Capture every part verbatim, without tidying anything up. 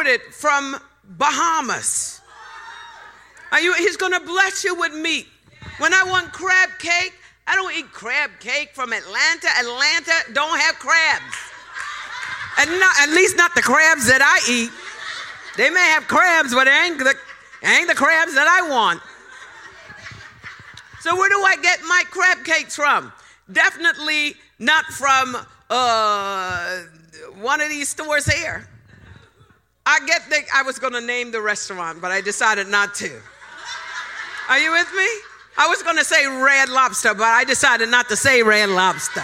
imported from Bahamas. Are you? He's going to bless you with meat. When I want crab cake, I don't eat crab cake from Atlanta. Atlanta don't have crabs. And not, at least not the crabs that I eat. They may have crabs, but it ain't the, it ain't the crabs that I want. So where do I get my crab cakes from? Definitely not from uh, one of these stores here. I get the, I was going to name the restaurant, but I decided not to. Are you with me? I was going to say Red Lobster, but I decided not to say Red Lobster.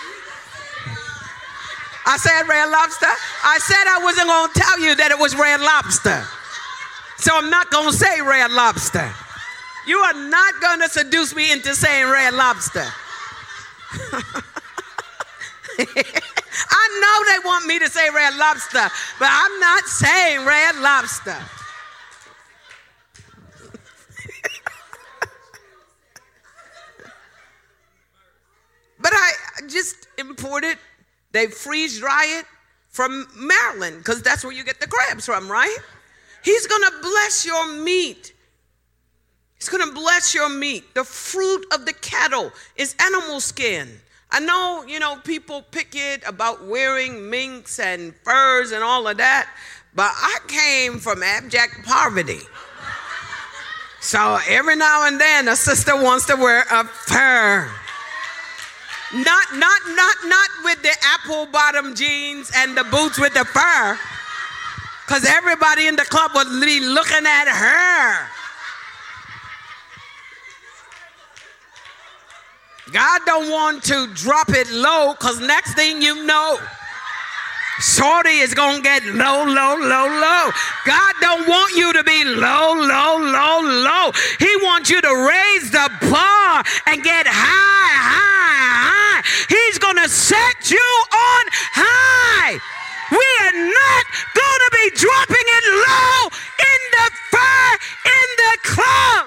I said Red Lobster. I said I wasn't going to tell you that it was Red Lobster. So I'm not going to say Red Lobster. You are not going to seduce me into saying Red Lobster. I know they want me to say Red Lobster, but I'm not saying Red Lobster. But I just imported, they freeze dry it from Maryland, because that's where you get the crabs from, right? He's going to bless your meat. He's going to bless your meat. The fruit of the cattle is animal skin. I know, you know, people pick it about wearing minks and furs and all of that, but I came from abject poverty. So every now and then a sister wants to wear a fur. Not, not, not, not with the apple bottom jeans and the boots with the fur, because everybody in the club would be looking at her. God don't want to drop it low, because next thing you know, shorty is going to get low, low, low, low. God don't want you to be low, low, low, low. He wants you to raise the bar and get high, high, high. He's going to set you on high. We are not going to be dropping it low in the fur, in the club.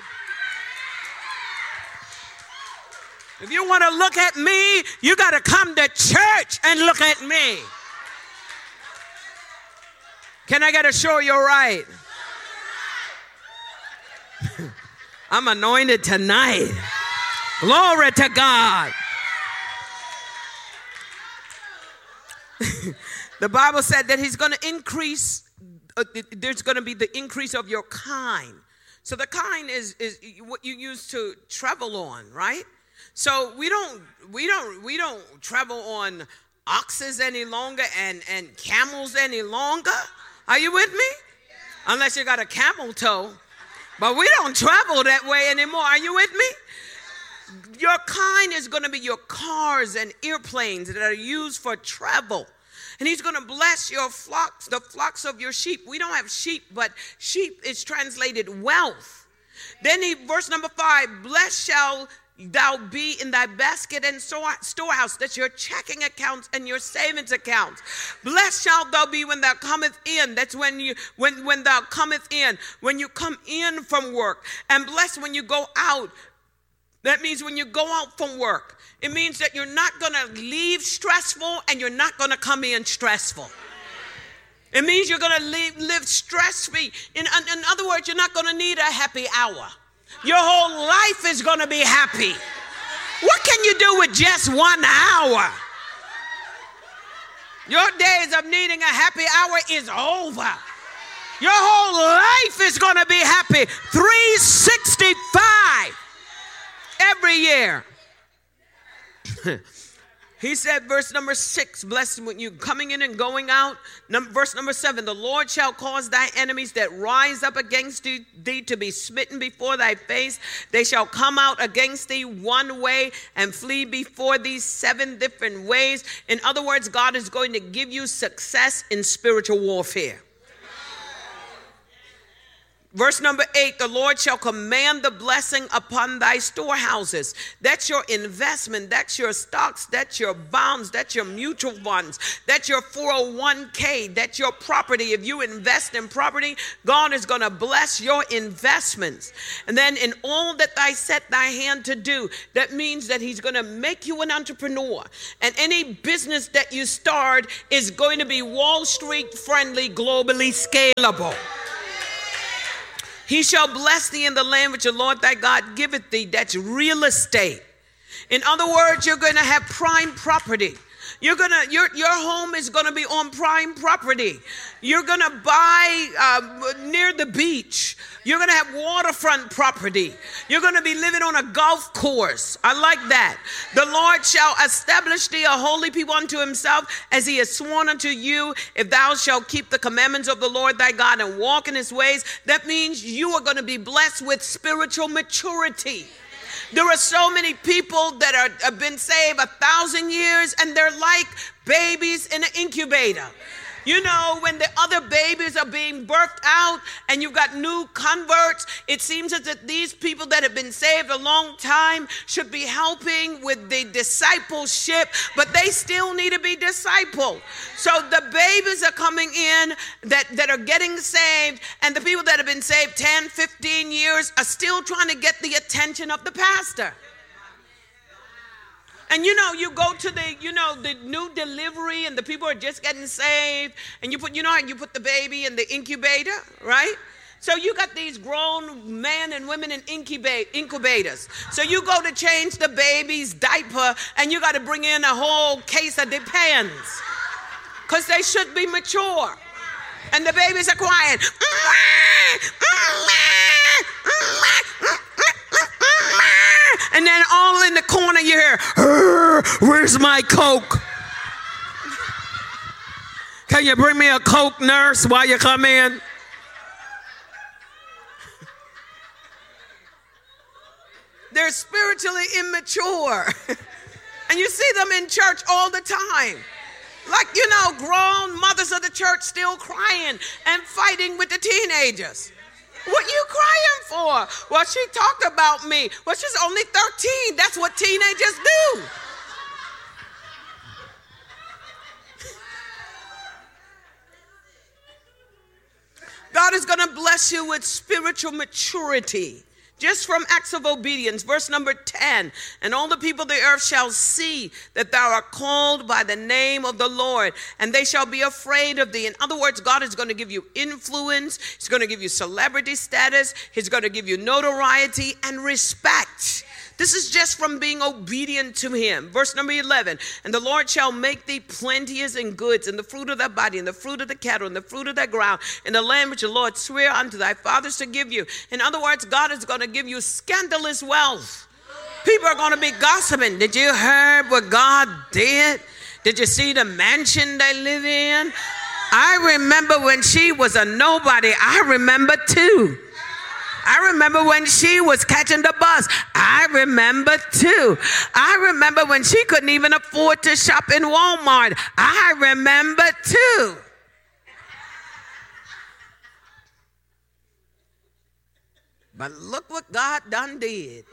If you want to look at me, you got to come to church and look at me. Can I get a sure you're right? I'm anointed tonight. Glory to God. The Bible said that he's going to increase, uh, there's going to be the increase of your kind. So the kind is, is what you use to travel on, right? So we don't we don't we don't travel on oxes any longer and, and camels any longer. Are you with me? Unless you got a camel toe. But we don't travel that way anymore. Are you with me? Your kind is going to be your cars and airplanes that are used for travel. And he's going to bless your flocks, the flocks of your sheep. We don't have sheep, but sheep is translated wealth. Then he, verse number five, blessed shall thou be in thy basket and storehouse. That's your checking accounts and your savings accounts. Blessed shalt thou be when thou cometh in. That's when you when when thou cometh in, when you come in from work. And blessed when you go out. That means when you go out from work. It means that you're not going to leave stressful and you're not going to come in stressful. It means you're going to live, live stress-free. In, in other words, you're not going to need a happy hour. Your whole life is going to be happy. What can you do with just one hour? Your days of needing a happy hour is over. Your whole life is going to be happy. three sixty-five every year. He said, verse number six, blessed when you coming in and going out. Number, verse number seven, the Lord shall cause thy enemies that rise up against thee, thee to be smitten before thy face. They shall come out against thee one way and flee before thee seven different ways. In other words, God is going to give you success in spiritual warfare. Verse number eight, the Lord shall command the blessing upon thy storehouses. That's your investment. That's your stocks. That's your bonds. That's your mutual funds. That's your four oh one k. That's your property. If you invest in property, God is going to bless your investments. And then in all that thy set thy hand to do, that means that he's going to make you an entrepreneur. And any business that you start is going to be Wall Street friendly, globally scalable. He shall bless thee in the land which the Lord thy God giveth thee. That's real estate. In other words, you're going to have prime property. You're gonna your your home is gonna be on prime property. You're gonna buy uh, near the beach. You're gonna have waterfront property. You're gonna be living on a golf course. I like that. The Lord shall establish thee a holy people unto himself, as he has sworn unto you, if thou shalt keep the commandments of the Lord thy God and walk in his ways. That means you are gonna be blessed with spiritual maturity. There are so many people that are, have been saved a thousand years and they're like babies in an incubator. You know, when the other babies are being birthed out and you've got new converts, it seems as if these people that have been saved a long time should be helping with the discipleship, but they still need to be discipled. So the babies are coming in that, that are getting saved, and the people that have been saved ten, fifteen years are still trying to get the attention of the pastor. And you know, you go to the, you know, the new delivery and the people are just getting saved. And you put, you know how you put the baby in the incubator, right? So you got these grown men and women in incubate, incubators. So you go to change the baby's diaper and you got to bring in a whole case of Depends. Because they should be mature. And the babies are crying. And then all in the corner you hear, where's my Coke? Can you bring me a Coke, nurse, while you come in? They're spiritually immature. And you see them in church all the time. Like, you know, grown mothers of the church still crying and fighting with the teenagers. What you crying for? Well, she talked about me. Well, she's only thirteen. That's what teenagers do. God is going to bless you with spiritual maturity. Just from acts of obedience. Verse number ten. And all the people of the earth shall see that thou art called by the name of the Lord, and they shall be afraid of thee. In other words, God is going to give you influence. He's going to give you celebrity status. He's going to give you notoriety and respect. This is just from being obedient to him. Verse number eleven. And the Lord shall make thee plenteous in goods, and the fruit of thy body, and the fruit of the cattle, and the fruit of thy ground, in the land which the Lord sware unto thy fathers to give you. In other words, God is going to give you scandalous wealth. People are going to be gossiping. Did you hear what God did? Did you see the mansion they live in? I remember when she was a nobody. I remember too. I remember when she was catching the bus. I remember too. I remember when she couldn't even afford to shop in Walmart. I remember too. But look what God done did.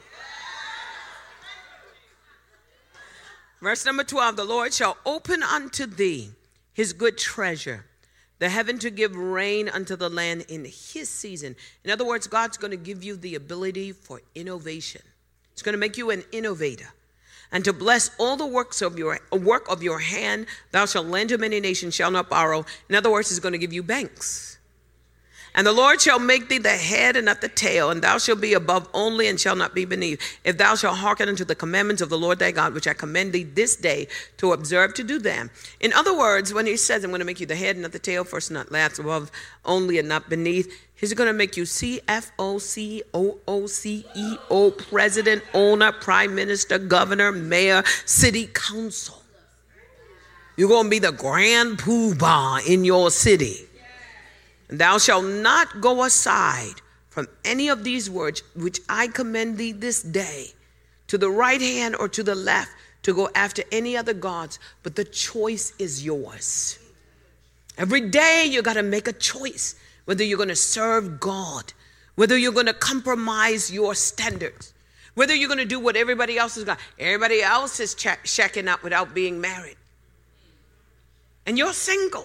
Verse number twelve, the Lord shall open unto thee his good treasure, the heaven to give rain unto the land in his season. In other words, God's going to give you the ability for innovation. It's going to make you an innovator. And to bless all the works of your work of your hand, thou shalt lend to many nations, shall not borrow. In other words, it's going to give you banks. And the Lord shall make thee the head and not the tail, and thou shalt be above only and shall not be beneath, if thou shalt hearken unto the commandments of the Lord thy God, which I command thee this day to observe to do them. In other words, when he says, I'm going to make you the head and not the tail, first not last, above only and not beneath, he's going to make you C F O, C O O, C E O, president, owner, prime minister, governor, mayor, city council. You're going to be the grand poobah in your city. And thou shalt not go aside from any of these words which I command thee this day, to the right hand or to the left, to go after any other gods, but the choice is yours. Every day you got to make a choice whether you're going to serve God whether you're going to compromise your standards, whether you're going to do what everybody else is going. Everybody else is check, checking out without being married. And you're single.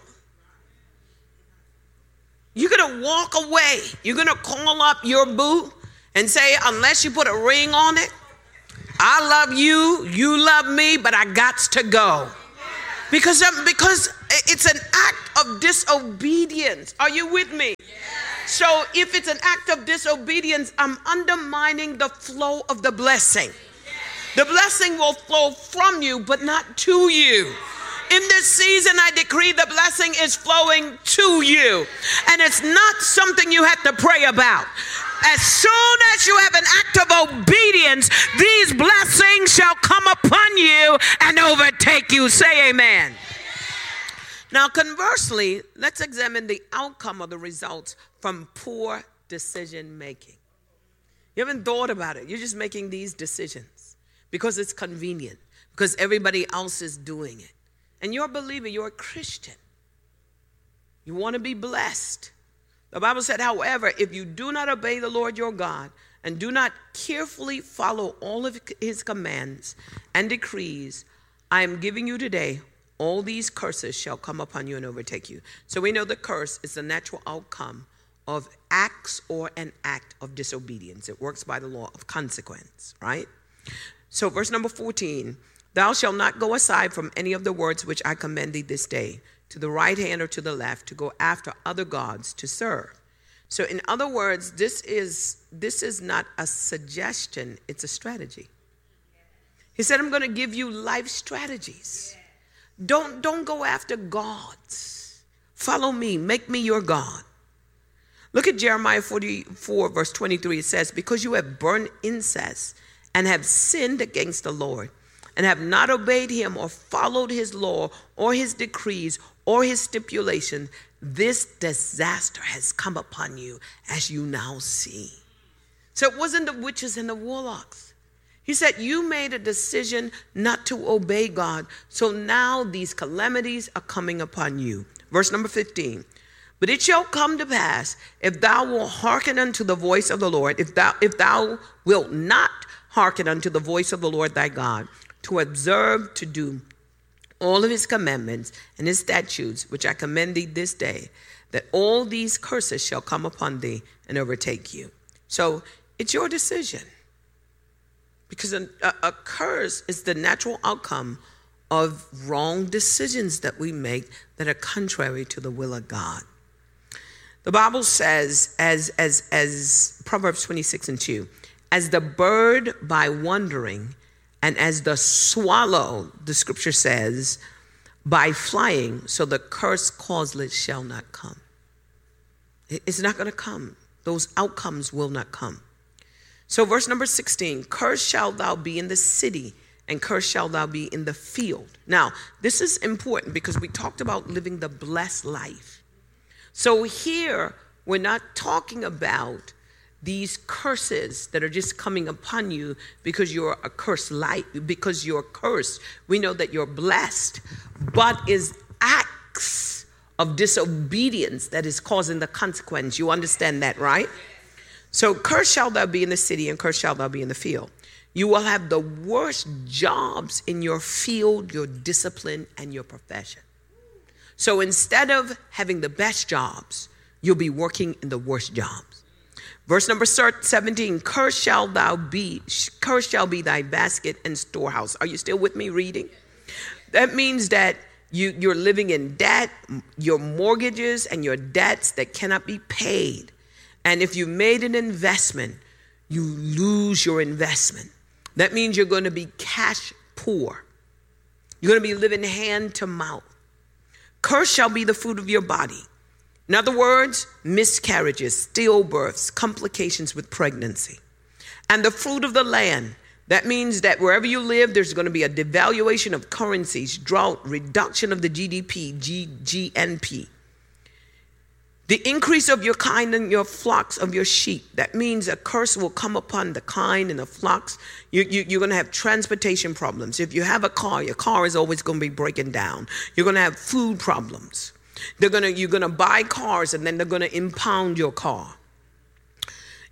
You're going to walk away. You're going to call up your boo and say, unless you put a ring on it, I love you, you love me, but I got to go. Because, um, because it's an act of disobedience. Are you with me? So if it's an act of disobedience, I'm undermining the flow of the blessing. The blessing will flow from you, but not to you. In this season, I decree the blessing is flowing to you. And it's not something you have to pray about. As soon as you have an act of obedience, these blessings shall come upon you and overtake you. Say amen. Now, conversely, let's examine the outcome of the results from poor decision making. You haven't thought about it. You're just making these decisions because it's convenient, because everybody else is doing it. And you're a believer, you're a Christian. You want to be blessed. The Bible said, however, if you do not obey the Lord your God and do not carefully follow all of his commands and decrees, I am giving you today, all these curses shall come upon you and overtake you. So we know the curse is the natural outcome of acts or an act of disobedience. It works by the law of consequence, right? So verse number fourteen, thou shalt not go aside from any of the words which I command thee this day, to the right hand or to the left, to go after other gods to serve. So in other words, this is this is not a suggestion, it's a strategy. He said, I'm going to give you life strategies. Don't, don't go after gods. Follow me, make me your God. Look at Jeremiah forty-four, verse twenty-three. It says, because you have burned incense and have sinned against the Lord, and have not obeyed him or followed his law or his decrees or his stipulation, this disaster has come upon you, as you now see. So it wasn't the witches and the warlocks. He said, you made a decision not to obey God, so now these calamities are coming upon you. Verse number fifteen. But it shall come to pass, if thou wilt hearken unto the voice of the Lord, if thou, if thou wilt not hearken unto the voice of the Lord thy God, to observe to do all of his commandments and his statutes, which I commend thee this day, that all these curses shall come upon thee and overtake you. So it's your decision. Because a, a, a curse is the natural outcome of wrong decisions that we make that are contrary to the will of God. The Bible says, as, as, as Proverbs twenty-six and two, as the bird by wandering, and as the swallow, the scripture says, by flying, so the curse causeless shall not come. It's not going to come. Those outcomes will not come. So verse number sixteen, cursed shalt thou be in the city, and cursed shalt thou be in the field. Now, this is important because we talked about living the blessed life. So here, we're not talking about these curses that are just coming upon you because you're a cursed life, because you're cursed. We know that you're blessed, but is acts of disobedience that is causing the consequence. You understand that, right? So cursed shall thou be in the city, and cursed shall thou be in the field. You will have the worst jobs in your field, your discipline, and your profession. So instead of having the best jobs, you'll be working in the worst jobs. Verse number seventeen, cursed shall thou be, cursed shall be thy basket and storehouse. Are you still with me reading? That means that you, you're living in debt, your mortgages and your debts that cannot be paid. And if you made an investment, you lose your investment. That means you're going to be cash poor. You're going to be living hand to mouth. Cursed shall be the fruit of your body. In other words, miscarriages, stillbirths, complications with pregnancy. And the fruit of the land. That means that wherever you live, there's going to be a devaluation of currencies, drought, reduction of the G D P, G N P. The increase of your kind and your flocks of your sheep. That means a curse will come upon the kind and the flocks. You, you, you're going to have transportation problems. If you have a car, your car is always going to be breaking down. You're going to have food problems. They're going to, you're going to buy cars and then they're going to impound your car.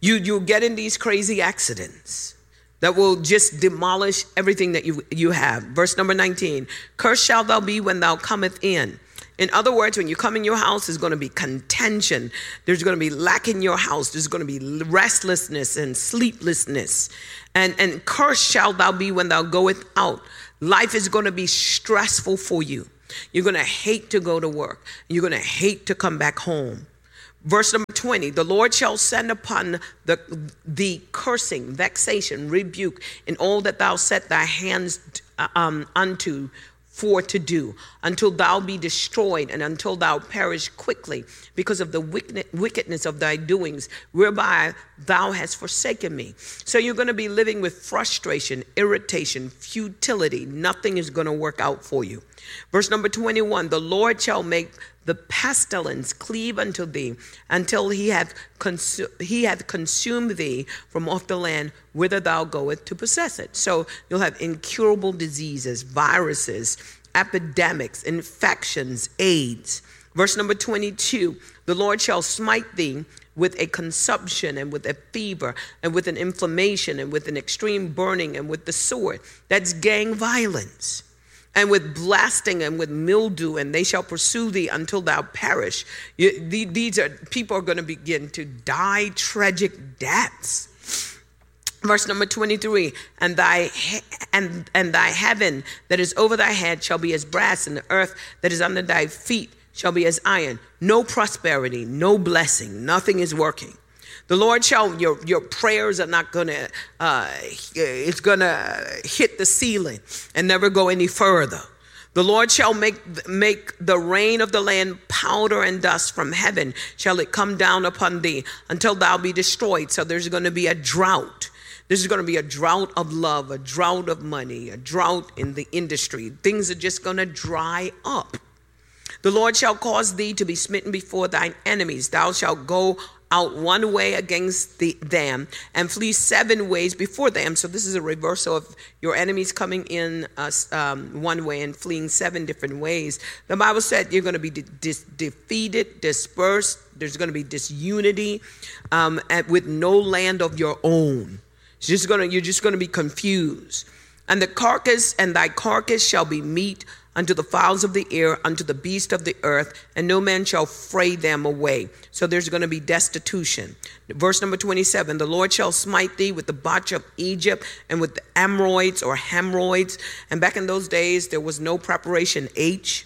You, you'll get in these crazy accidents that will just demolish everything that you, you have. Verse number nineteen, cursed shalt thou be when thou cometh in. In other words, when you come in your house, there's going to be contention. There's going to be lack in your house. There's going to be restlessness and sleeplessness. And, and cursed shalt thou be when thou goeth out. Life is going to be stressful for you. You're going to hate to go to work. You're going to hate to come back home. Verse number twenty, the Lord shall send upon the, the cursing, vexation, rebuke in all that thou set thy hands um, unto for to do, until thou be destroyed and until thou perish quickly because of the wickedness of thy doings, whereby thou hast forsaken me. So you're going to be living with frustration, irritation, futility. Nothing is going to work out for you. Verse number twenty-one, the Lord shall make the pestilence cleave unto thee until he hath, consu- he hath consumed thee from off the land whither thou goest to possess it. So you'll have incurable diseases, viruses, epidemics, infections, AIDS. Verse number twenty-two, the Lord shall smite thee with a consumption and with a fever and with an inflammation and with an extreme burning and with the sword. That's gang violence. And with blasting and with mildew, and they shall pursue thee until thou perish. You, these are people are going to begin to die tragic deaths. Verse number twenty-three, and thy and and thy heaven that is over thy head shall be as brass, and the earth that is under thy feet shall be as iron. No prosperity, no blessing, nothing is working. The Lord shall, your, your prayers are not going to, uh, it's going to hit the ceiling and never go any further. The Lord shall make, make the rain of the land powder and dust from heaven. Shall it come down upon thee until thou be destroyed. So there's going to be a drought. This is going to be a drought of love, a drought of money, a drought in the industry. Things are just going to dry up. The Lord shall cause thee to be smitten before thine enemies. Thou shalt go out one way against the, them and flee seven ways before them. So this is a reversal of your enemies coming in uh, um, one way and fleeing seven different ways. The Bible said you're going to be de- de- defeated, dispersed. There's going to be disunity um, and with no land of your own. It's just gonna, you're just going to be confused. And the carcass and thy carcass shall be meat unto the fowls of the air, unto the beast of the earth, and no man shall fray them away. So there's going to be destitution. Verse number twenty-seven, the Lord shall smite thee with the botch of Egypt and with the emeroids or hemorrhoids. And back in those days, there was no preparation H.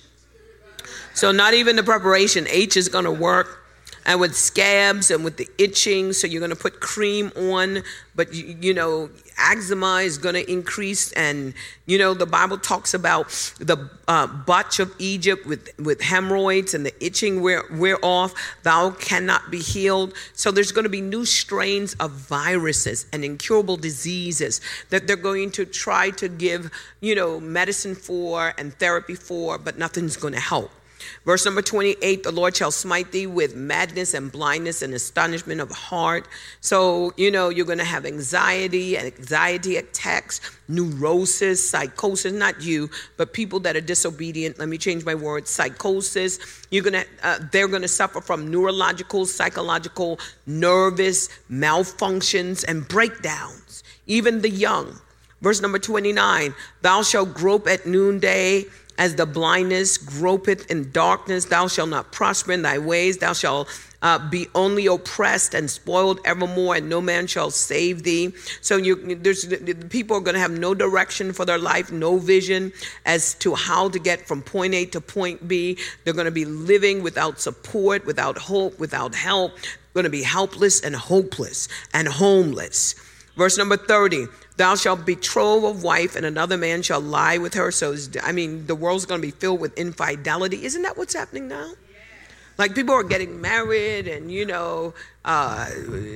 So not even the preparation H is going to work. And with scabs and with the itching, so you're going to put cream on, but you, you know, eczema is going to increase. And, you know, the Bible talks about the uh, botch of Egypt with, with hemorrhoids and the itching wear, wear off. Thou cannot be healed. So there's going to be new strains of viruses and incurable diseases that they're going to try to give, you know, medicine for and therapy for, but nothing's going to help. Verse number twenty-eight, the Lord shall smite thee with madness and blindness and astonishment of heart. So, you know, you're going to have anxiety and anxiety attacks, neurosis, psychosis, not you, but people that are disobedient. Let me change my word, psychosis. You're going to, uh, they're going to suffer from neurological, psychological, nervous malfunctions and breakdowns, even the young. Verse number twenty-nine, thou shalt grope at noonday, as the blindness gropeth in darkness. Thou shalt not prosper in thy ways. Thou shalt uh, be only oppressed and spoiled evermore, and no man shall save thee. So you, there's people are going to have no direction for their life, no vision as to how to get from point A to point B. They're going to be living without support, without hope, without help. They're going to be helpless and hopeless and homeless. Verse number thirty, thou shalt betroth a wife and another man shall lie with her. So, I mean, the world's going to be filled with infidelity. Isn't that what's happening now? Like people are getting married and, you know, uh,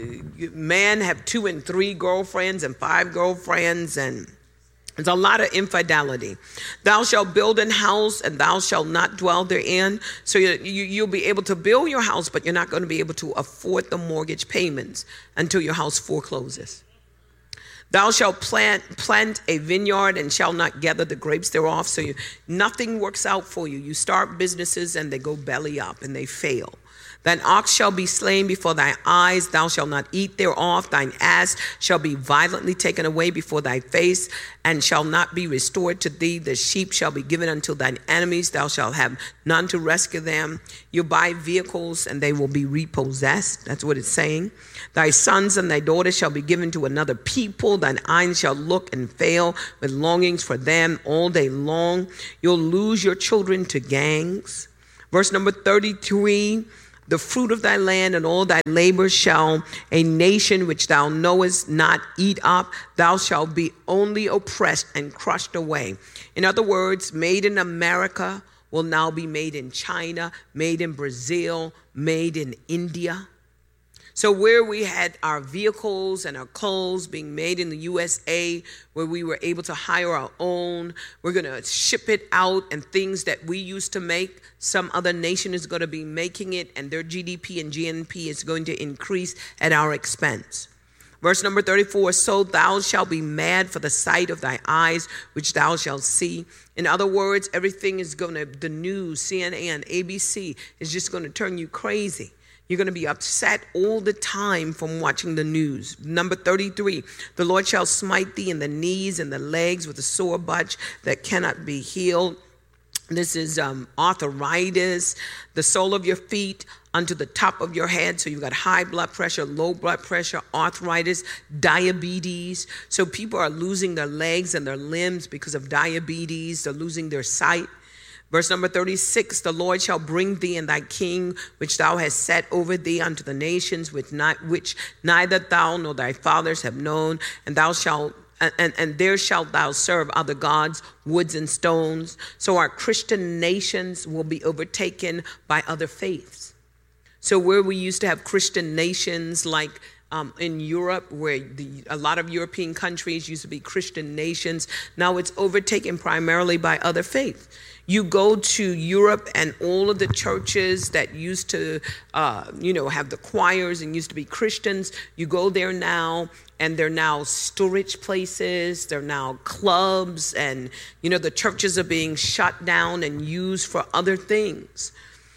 men have two and three girlfriends and five girlfriends, and there's a lot of infidelity. Thou shalt build an house and thou shalt not dwell therein. So you, you, you'll be able to build your house, but you're not going to be able to afford the mortgage payments until your house forecloses. Thou shalt plant plant a vineyard and shall not gather the grapes thereof. So you, nothing works out for you. You start businesses and they go belly up and they fail. Thine ox shall be slain before thy eyes, thou shalt not eat thereof. Thine ass shall be violently taken away before thy face, and shall not be restored to thee. The sheep shall be given unto thine enemies, thou shalt have none to rescue them. You buy vehicles, and they will be repossessed. That's what it's saying. Thy sons and thy daughters shall be given to another people. Thine eyes shall look and fail with longings for them all day long. You'll lose your children to gangs. Verse number thirty-three. The fruit of thy land and all thy labor shall a nation which thou knowest not eat up. Thou shalt be only oppressed and crushed away. In other words, made in America will now be made in China, made in Brazil, made in India. So where we had our vehicles and our clothes being made in the U S A, where we were able to hire our own, we're going to ship it out, and things that we used to make, some other nation is going to be making it, and their G D P and G N P is going to increase at our expense. Verse number thirty-four, so thou shalt be mad for the sight of thy eyes, which thou shalt see. In other words, everything is going to, the news, C N N, A B C, is just going to turn you crazy. You're going to be upset all the time from watching the news. Number thirty-three, the Lord shall smite thee in the knees and the legs with a sore butch that cannot be healed. This is um, arthritis, the sole of your feet unto the top of your head. So you've got high blood pressure, low blood pressure, arthritis, diabetes. So people are losing their legs and their limbs because of diabetes. They're losing their sight. Verse number thirty-six, the Lord shall bring thee and thy king, which thou hast set over thee unto the nations, which, not, which neither thou nor thy fathers have known, and thou shalt And, and there shalt thou serve other gods, woods and stones. So our Christian nations will be overtaken by other faiths. So where we used to have Christian nations like um, in Europe, where the, a lot of European countries used to be Christian nations, now it's overtaken primarily by other faiths. You go to Europe and all of the churches that used to, uh, you know, have the choirs and used to be Christians, you go there now and they're now storage places, they're now clubs, and, you know, the churches are being shut down and used for other things.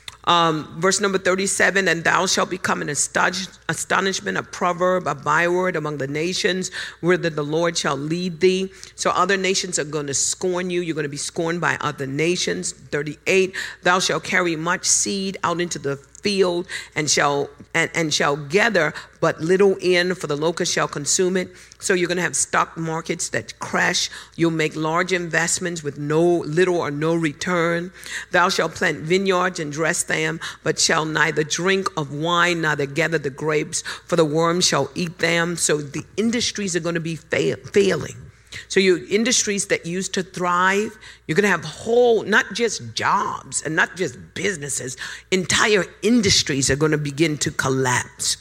Um, verse number thirty-seven, and thou shalt become an astonishment, a proverb, a byword among the nations, whither the Lord shall lead thee. So other nations are going to scorn you. You're going to be scorned by other nations. thirty-eight, thou shalt carry much seed out into the field and shall and, and shall gather but little in, for the locust shall consume it. So you're going to have stock markets that crash. You'll make large investments with no little or no return. Thou shalt plant vineyards and dress them, but shall neither drink of wine, neither gather the grapes, for the worm shall eat them. So the industries are going to be fail, failing. So your industries that used to thrive, you're going to have whole, not just jobs and not just businesses, entire industries are going to begin to collapse.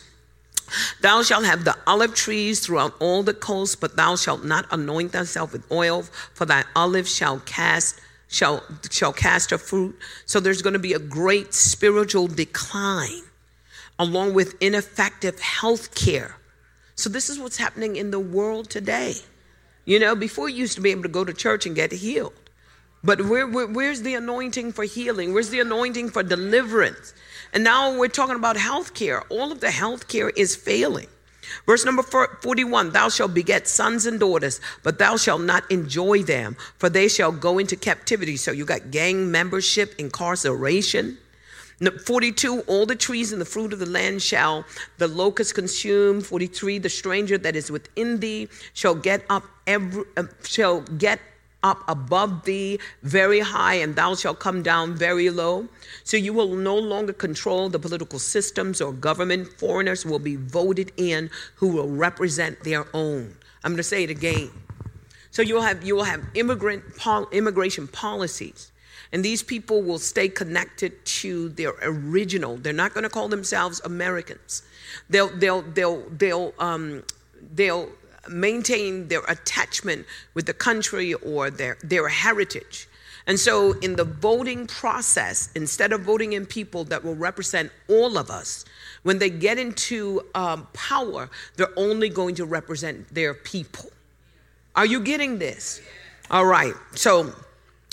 Thou shalt have the olive trees throughout all the coast, but thou shalt not anoint thyself with oil, for thy olive shall cast shall shall cast her fruit. So there's going to be a great spiritual decline, along with ineffective health care. So this is what's happening in the world today. You know, before you used to be able to go to church and get healed. But where, where, where's the anointing for healing? Where's the anointing for deliverance? And now we're talking about health care. All of the health care is failing. Verse number forty-one, thou shalt beget sons and daughters, but thou shalt not enjoy them, for they shall go into captivity. So you got gang membership, incarceration. forty-two, all the trees and the fruit of the land shall the locust consume. forty-three, the stranger that is within thee shall get up every, uh, shall get up above thee very high, and thou shalt come down very low. So you will no longer control the political systems or government. Foreigners will be voted in who will represent their own. I'm going to say it again. So you'll have you will have immigrant pol- immigration policies. And these people will stay connected to their original. They're not going to call themselves Americans. They'll they'll they'll they'll um they'll maintain their attachment with the country or their their heritage. And so in the voting process, instead of voting in people that will represent all of us, when they get into um, power, they're only going to represent their people. Are you getting this? All right. So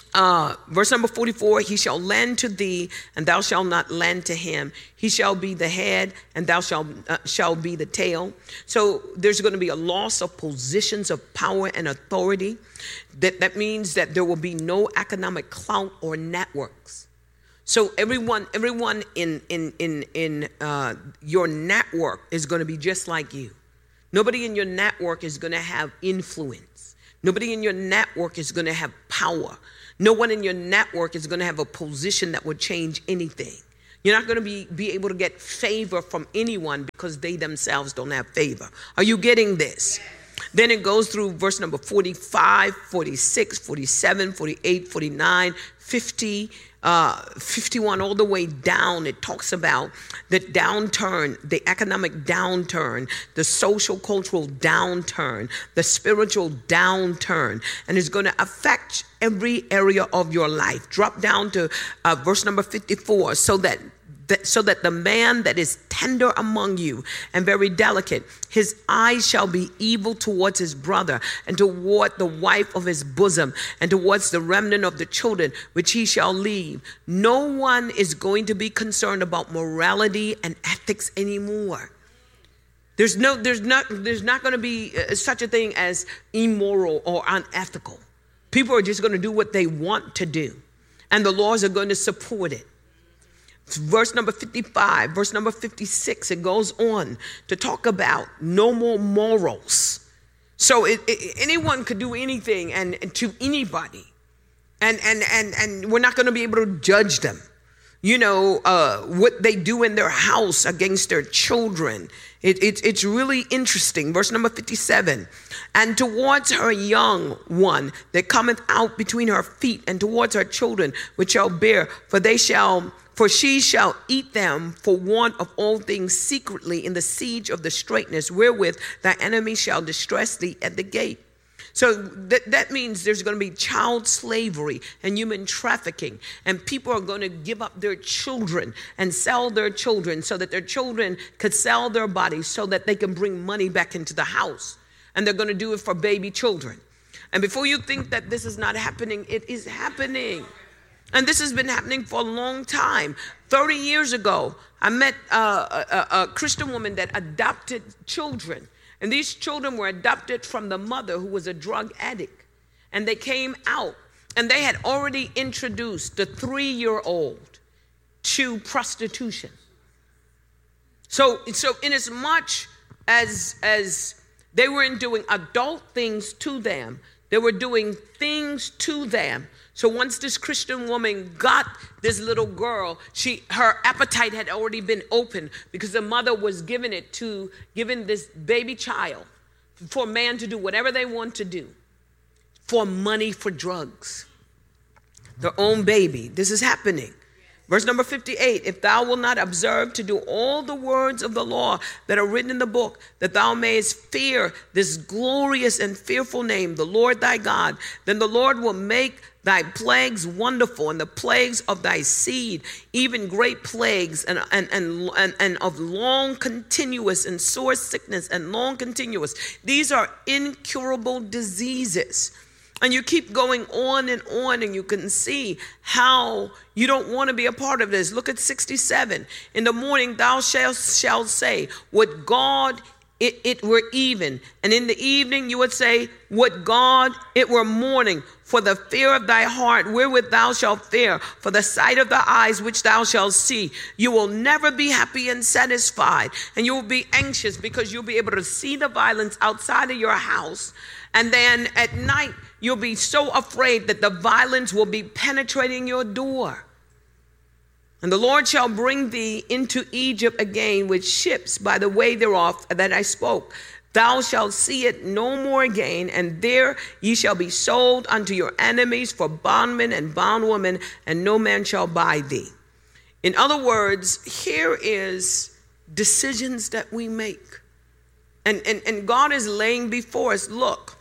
Uh, verse number forty-four, he shall lend to thee, and thou shalt not lend to him. He shall be the head, and thou shalt uh, shall be the tail. So there's going to be a loss of positions of power and authority. That, that means that there will be no economic clout or networks. So everyone, everyone in in in in uh, your network is going to be just like you. Nobody in your network is going to have influence. Nobody in your network is going to have power. No one in your network is going to have a position that would change anything. You're not going to be, be able to get favor from anyone because they themselves don't have favor. Are you getting this? Yes. Then it goes through verse number forty-five, forty-six, forty-seven, forty-eight, forty-nine, fifty, uh, fifty-one, all the way down. It talks about the downturn, the economic downturn, the social cultural downturn, the spiritual downturn, and it's going to affect every area of your life. Drop down to uh, verse number fifty-four, so that That, so that the man that is tender among you and very delicate, his eyes shall be evil towards his brother, and toward the wife of his bosom, and towards the remnant of the children which he shall leave. No one is going to be concerned about morality and ethics anymore. There's no, there's not, there's not going to be such a thing as immoral or unethical. People are just going to do what they want to do, and the laws are going to support it. Verse number fifty-five, verse number fifty-six, it goes on to talk about no more morals. So it, it, anyone could do anything and, and to anybody. And, and, and, and we're not going to be able to judge them. You know, uh, what they do in their house against their children. It, it, it's really interesting. Verse number fifty-seven. And towards her young one that cometh out between her feet, and towards her children which shall bear, for they shall... For she shall eat them for want of all things secretly in the siege of the straitness, wherewith thy enemy shall distress thee at the gate. So that, that means there's going to be child slavery and human trafficking. And people are going to give up their children and sell their children so that their children could sell their bodies so that they can bring money back into the house. And they're going to do it for baby children. And before you think that this is not happening, it is happening. And this has been happening for a long time. thirty years ago, I met uh, a, a Christian woman that adopted children. And these children were adopted from the mother who was a drug addict. And they came out, and they had already introduced the three-year-old to prostitution. So, so in as much as, as they weren't doing adult things to them, they were doing things to them. So once this Christian woman got this little girl, she her appetite had already been opened because the mother was giving it to, giving this baby child for a man to do whatever they want to do for money for drugs. Their own baby. This is happening. Verse number fifty-eight, if thou wilt not observe to do all the words of the law that are written in the book, that thou mayest fear this glorious and fearful name, the Lord thy God, then the Lord will make thy plagues wonderful, and the plagues of thy seed, even great plagues, and, and, and, and, and of long continuous and sore sickness and long continuous. These are incurable diseases. And you keep going on and on, and you can see how you don't want to be a part of this. Look at sixty-seven. In the morning thou shalt, shalt say, would God it, it were even. And in the evening you would say, would God it were morning. For the fear of thy heart, wherewith thou shalt fear, for the sight of the eyes which thou shalt see. You will never be happy and satisfied. And you will be anxious because you'll be able to see the violence outside of your house. And then at night, you'll be so afraid that the violence will be penetrating your door. And the Lord shall bring thee into Egypt again with ships by the way thereof that I spoke. Thou shalt see it no more again, and there ye shall be sold unto your enemies for bondmen and bondwomen, and no man shall buy thee. In other words, here is decisions that we make. And, and, and God is laying before us, look,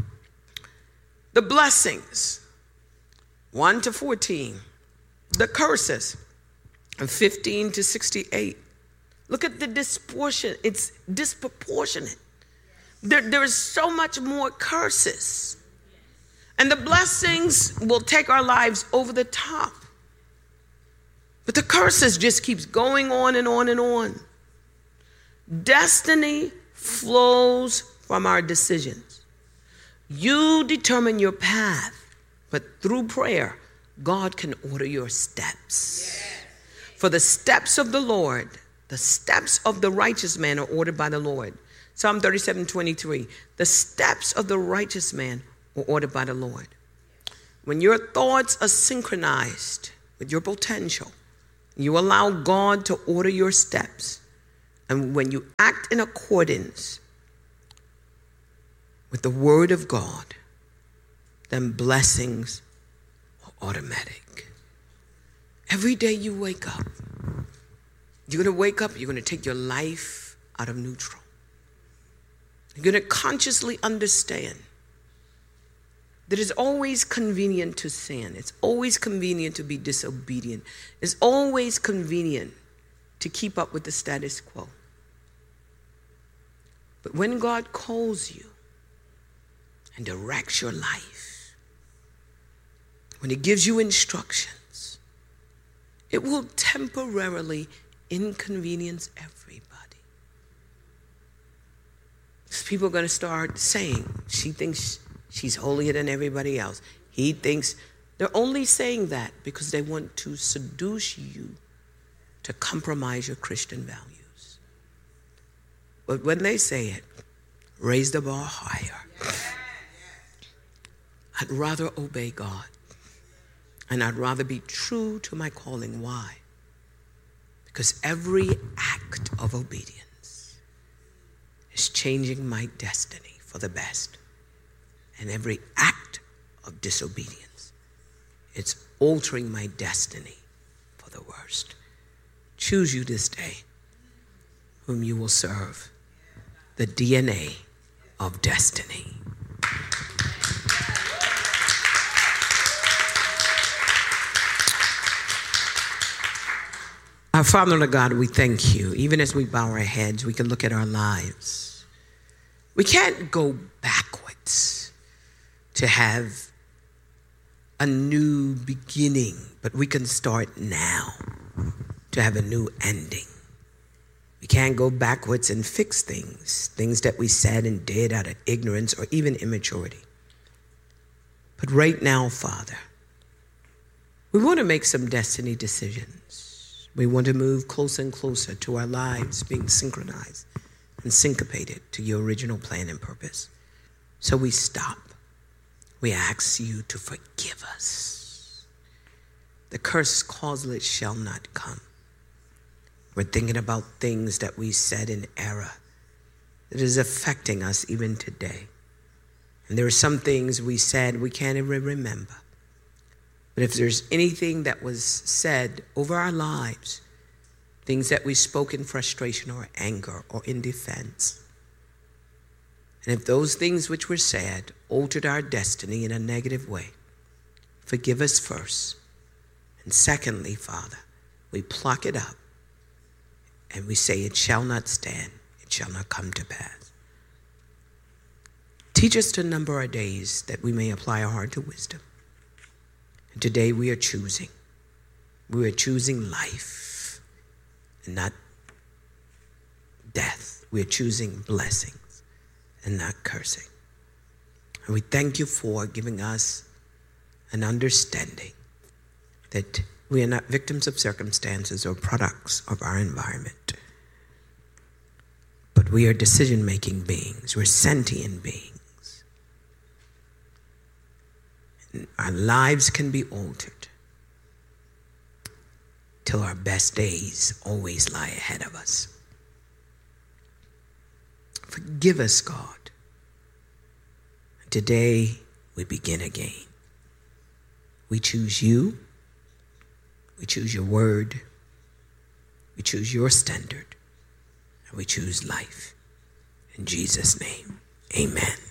the blessings, one to fourteen, the curses, fifteen to sixty-eight. Look at the disproportion. It's disproportionate. There, there is so much more curses. And And the blessings will take our lives over the top. But the curses just keeps going on and on and on. Destiny flows from our decisions. You determine your path, but through prayer, God can order your steps. Yes. For the steps of the Lord, the steps of the righteous man are ordered by the Lord. Psalm thirty-seven twenty-three, the steps of the righteous man are ordered by the Lord. When your thoughts are synchronized with your potential, you allow God to order your steps. And when you act in accordance with the word of God, then blessings are automatic. Every day you wake up, you're going to wake up, you're going to take your life out of neutral. You're going to consciously understand that it's always convenient to sin. It's always convenient to be disobedient. It's always convenient to keep up with the status quo. But when God calls you and directs your life, when he gives you instructions, it will temporarily inconvenience everybody. People are going to start saying, she thinks she's holier than everybody else. He thinks, they're only saying that because they want to seduce you to compromise your Christian values. But when they say it, raise the bar higher. I'd rather obey God. And I'd rather be true to my calling. Why? Because every act of obedience is changing my destiny for the best. And every act of disobedience, it's altering my destiny for the worst. Choose you this day whom you will serve. The D N A of destiny. Our Father and God, we thank you. Even as we bow our heads, we can look at our lives. We can't go backwards to have a new beginning, but we can start now to have a new ending. We can't go backwards and fix things, things that we said and did out of ignorance or even immaturity. But right now, Father, we want to make some destiny decisions. We want to move closer and closer to our lives being synchronized and syncopated to your original plan and purpose. So we stop. We ask you to forgive us. The curse causeless shall not come. We're thinking about things that we said in error that is affecting us even today. And there are some things we said we can't even remember. But if there's anything that was said over our lives, things that we spoke in frustration or anger or in defense, and if those things which were said altered our destiny in a negative way, forgive us first. And secondly, Father, we pluck it up and we say it shall not stand, it shall not come to pass. Teach us to number our days that we may apply our heart to wisdom. And today we are choosing. We are choosing life and not death. We are choosing blessings and not cursing. And we thank you for giving us an understanding that we are not victims of circumstances or products of our environment, but we are decision-making beings. We're sentient beings. And our lives can be altered till our best days always lie ahead of us. Forgive us, God. Today, we begin again. We choose you. We choose your word. We choose your standard. And we choose life. In Jesus' name, amen.